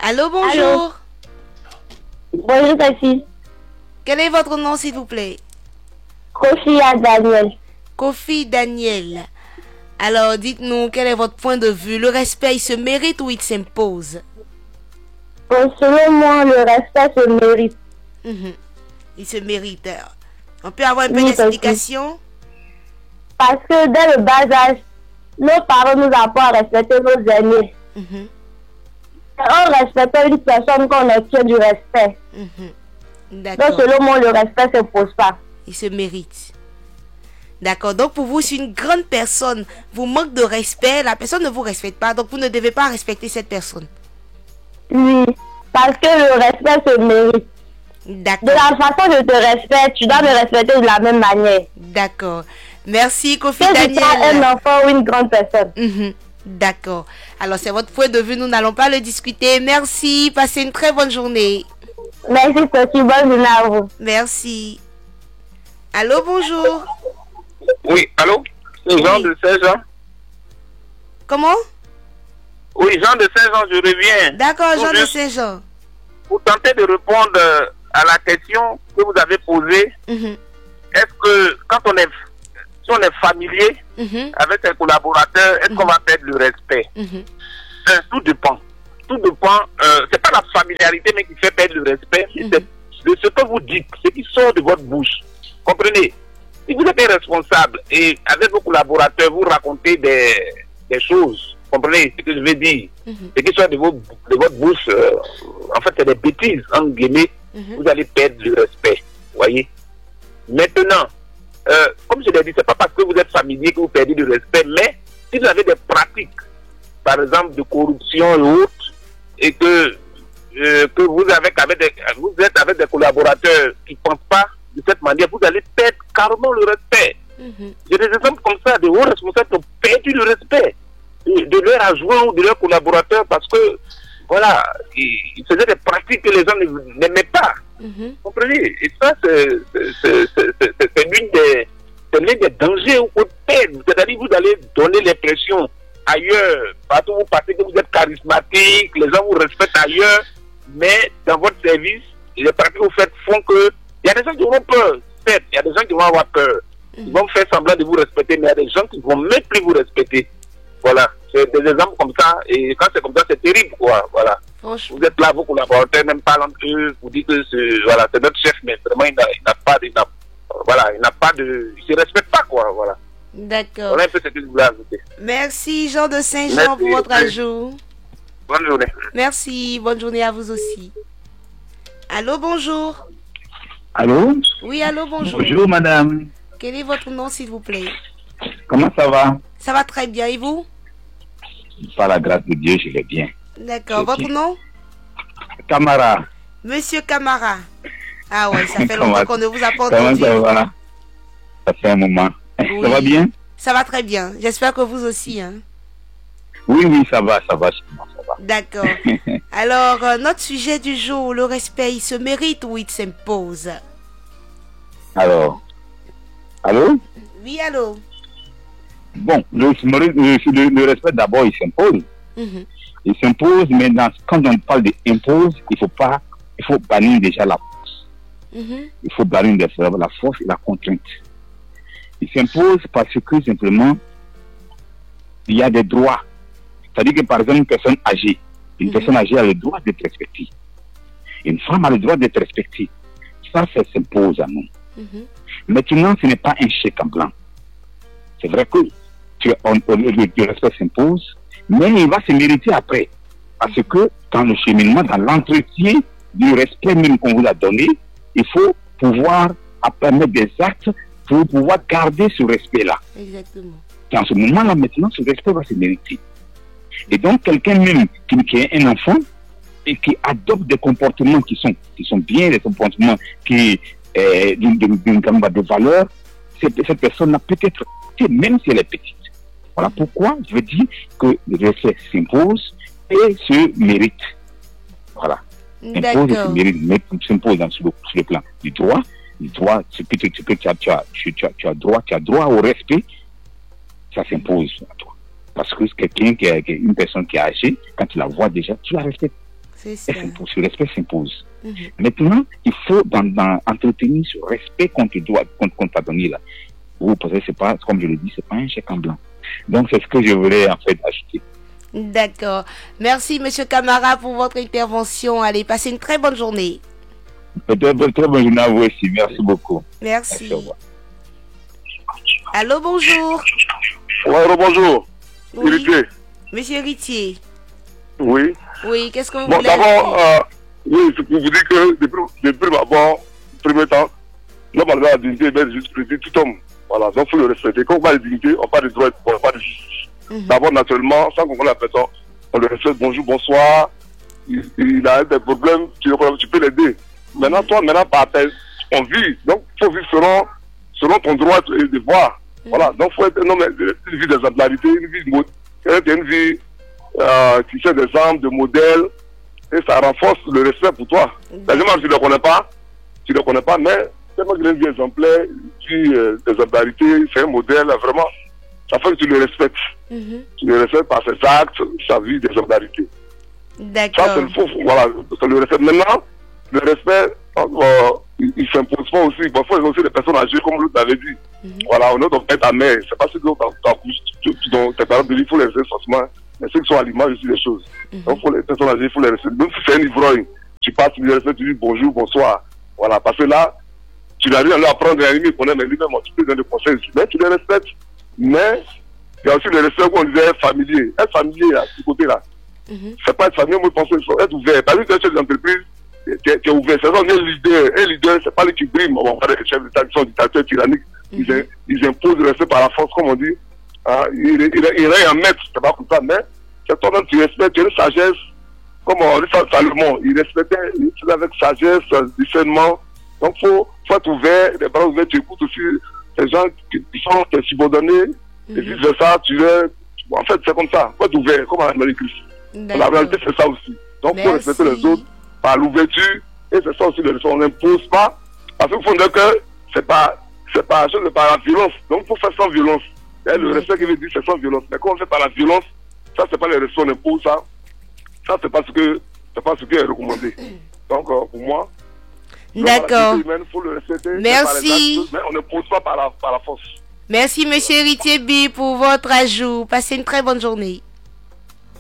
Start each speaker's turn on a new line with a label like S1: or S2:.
S1: Allô, bonjour.
S2: Allô. Bonjour, Sophie.
S1: Quel est votre nom, s'il vous plaît?
S2: Kofi Daniel.
S1: Kofi Daniel. Alors, dites-nous, quel est votre point de vue? Le respect, il se mérite ou il s'impose?
S2: Bon, selon moi, le respect se mérite.
S1: Il se mérite. On peut avoir un peu
S2: Oui,
S1: d'explication?
S2: Parce que dès le bas âge, nos parents nous apprennent à respecter nos aînés. En respectant une personne qu'on obtient du respect.
S1: D'accord.
S2: Donc, selon moi, le respect ne se pose pas.
S1: Il se mérite. D'accord. Donc, pour vous, si une grande personne vous manque de respect, la personne ne vous respecte pas. Donc, vous ne devez pas respecter cette personne.
S2: Oui, parce que le respect se mérite.
S1: D'accord.
S2: De la façon dont je te respecte, tu dois me respecter de la même manière.
S1: D'accord. Merci, Kofi
S2: Que
S1: Daniel.
S2: tu sois un enfant ou une grande personne.
S1: D'accord. Alors, c'est votre point de vue. Nous n'allons pas le discuter. Merci. Passez une très bonne journée.
S2: Merci, Sophie. Bonne journée à vous.
S1: Merci. Allô, bonjour.
S3: Oui, allô? C'est Jean de 16 ans.
S1: Comment?
S3: Oui, Jean de 16 ans, je reviens.
S1: D'accord, Jean de 16 ans.
S3: Pour tenter de répondre à la question que vous avez posée, est-ce que quand si on est familier avec ses collaborateurs, est-ce qu'on va perdre le respect? Tout dépend. Tout dépend. C'est pas la familiarité mais qui fait perdre le respect, c'est de ce que vous dites, ce qui sort de votre bouche. Comprenez? Si vous êtes responsable et avec vos collaborateurs, vous racontez des choses, comprenez ce que je veux dire? Ce qui sort de votre bouche, en fait, c'est des bêtises, en guillemets, vous allez perdre le respect. Voyez? Maintenant, comme je l'ai dit, c'est pas parce que vous êtes familier que vous perdez le respect, mais si vous avez des pratiques, par exemple de corruption et autres, et que vous êtes avec des collaborateurs qui ne pensent pas de cette manière, vous allez perdre carrément le respect. J'ai des exemples comme ça, de hauts responsables qui ont perdu le respect de leurs adjoints ou de leurs collaborateurs parce que, voilà, ils faisaient des pratiques que les gens n'aimaient pas. Comprenez? Et ça, c'est l'un des dangers où vous perdez. C'est-à-dire vous allez donner l'impression ailleurs, partout où vous passez, que vous êtes charismatique, les gens vous respectent ailleurs, mais dans votre service, les pratiques que vous faites font que il y a des gens qui auront peur, certes, il y a des gens qui vont avoir peur. Ils vont faire semblant de vous respecter, mais il y a des gens qui ne vont même plus vous respecter. Voilà, c'est des exemples comme ça, et quand c'est comme ça, c'est terrible, quoi, voilà. Vous êtes là, vos collaborateurs, même parlent entre eux, vous dites que c'est notre chef, mais vraiment, il n'a pas de, il se respecte pas, quoi, voilà.
S1: D'accord.
S3: Voilà un peu ce que je voulais ajouter.
S1: Merci, Jean de Saint-Jean, pour votre ajout.
S3: Bonne journée.
S1: Merci, bonne journée à vous aussi. Allô, bonjour.
S4: Allô?
S1: Oui, allô, bonjour.
S4: Bonjour, madame.
S1: Quel est votre nom, s'il vous plaît?
S4: Comment ça va?
S1: Ça va très bien, et vous?
S4: Par la grâce de Dieu, je vais bien.
S1: D'accord, votre nom?
S4: Camara.
S1: Monsieur Camara. Ah ouais, ça fait longtemps qu'on ne vous a pas
S4: Comment
S1: entendu.
S4: ça va? Ça fait un moment.
S1: Oui.
S4: Ça va bien?
S1: Ça va très bien. J'espère que vous aussi. Hein.
S4: Oui, ça va. Ça va.
S1: D'accord. Alors, notre sujet du jour, le respect, il se mérite ou il s'impose?
S4: Alors, allô?
S1: Oui, allô?
S4: Bon, le respect d'abord, il s'impose. Il s'impose, mais quand on parle d'impose, il faut bannir déjà la force. Il faut bannir la force et la contrainte. Il s'impose parce que simplement, il y a des droits. C'est-à-dire que par exemple, une personne âgée a le droit d'être respectée. Une femme a le droit d'être respectée. Ça s'impose à nous. Maintenant, ce n'est pas un chèque en blanc. C'est vrai que le respect s'impose, mais il va se mériter après. Parce que dans le cheminement, dans l'entretien du respect même qu'on vous a donné, il faut pouvoir permettre des actes pour pouvoir garder ce respect-là.
S1: Exactement.
S4: Dans ce moment-là, maintenant, ce respect va se mériter. Et donc, quelqu'un même qui est un enfant et qui adopte des comportements qui sont bien, des comportements d'une gamme de valeurs, cette personne-là peut être, même si elle est petite. Voilà pourquoi je veux dire que le respect s'impose et se mérite. Voilà. S'impose et se mérite, mais s'impose sur le plan du droit. Du droit, ce que tu as droit au respect, ça s'impose à toi. Parce que quelqu'un une personne qui est âgée, quand tu la vois déjà, tu la respectes.
S1: C'est ça.
S4: Ce respect s'impose. Maintenant, il faut entretenir ce respect qu'on t'a donné là. Vous posez, c'est pas, comme je le dis, c'est pas un chèque en blanc. Donc, c'est ce que je voulais en fait acheter.
S1: D'accord. Merci, Monsieur Camara, pour votre intervention. Allez, passez une très bonne journée.
S4: Très bonne journée à vous aussi. Merci beaucoup.
S1: Merci. Allô, bonjour.
S3: Ouais, bonjour.
S1: Oui.
S3: Héritier.
S1: Monsieur Héritier.
S3: Oui.
S1: Oui, qu'est-ce que vous
S3: Bon,
S1: voulez
S3: d'abord, oui, c'est pour vous dire que depuis d'abord, premier temps, l'homme a la dignité, mais juste tout homme. Voilà, donc il faut le respecter. Quand on parle de dignité, on parle de droit, on parle de justice. D'abord, naturellement, sans qu'on connaisse la personne, on le respecte, bonjour, bonsoir. Il a des problèmes, tu peux l'aider. Maintenant, toi, par on vit, donc il faut vivre selon ton droit et devoir. Voilà, donc il faut être un homme, une vie d'exemplarité, une vie qui sert d'exemple, de modèle, et ça renforce le respect pour toi. Évidemment, tu ne le connais pas, mais tellement qu'il a une vie exemplaire, une vie d'exemplarité, c'est un modèle, vraiment, ça fait que tu le respectes. Tu le respectes par ses actes, sa vie d'exemplarité.
S1: D'accord.
S3: Ça, c'est le faux, voilà, c'est le respect. Maintenant, le respect, il ne s'impose pas aussi. Parfois, il y a aussi des personnes âgées, comme l'autre avait dit. Voilà, on est dans ta mère, c'est pas ce que dans tes parents de vie, il faut les respecter forcément. Mais ceux qui sont à l'image aussi des choses. Donc, les personnes âgées, il faut les respecter. Même si c'est un ivrogne, tu passes, tu les respectes, tu dis bonjour, bonsoir. Voilà, parce que là, tu n'as rien à lui apprendre, à lui connaître, mais lui-même, tu peux donner des conseils. Mais tu les respectes. Mais, il y a aussi le respect qu'on disait familier. Être familier, à ce côté-là. C'est pas être familier, moi, je pense qu'il faut être ouvert. Parce que tu es chef d'entreprise, tu es ouvert. C'est ça, un leader, c'est pas lui qui brime. On va des chefs d'État qui sont dictateurs tyranniques. Ils imposent le respect par la force, comme on dit. Il règne en maître, c'est pas comme ça, mais c'est toi-même, tu respectes, tu as une sagesse, comme on dit ça, Salomon, il respectait, il faisait avec sagesse, discernement. Donc, faut être ouvert, les bras ouverts, tu écoutes aussi les gens qui sont tes subordonnés, et vice versa, en fait, c'est comme ça, faut être ouvert, comme en Amérique du Sud. La réalité, c'est ça aussi. Donc, il faut respecter les autres par l'ouverture, et c'est ça aussi, on n'impose pas, parce qu'il faut dire que c'est pas par la violence, donc il faut faire sans violence. Et le respect qui veut dire c'est sans violence. Mais quand on fait par la violence, ça c'est pas les respect, on impose ça. Ça c'est pas ce qui est recommandé. Donc pour moi,
S1: d'accord.
S3: Il faut le respecter.
S1: Merci.
S3: Mais on n'impose pas par la force.
S1: Merci Monsieur Héritier B pour votre ajout. Passez une très bonne journée.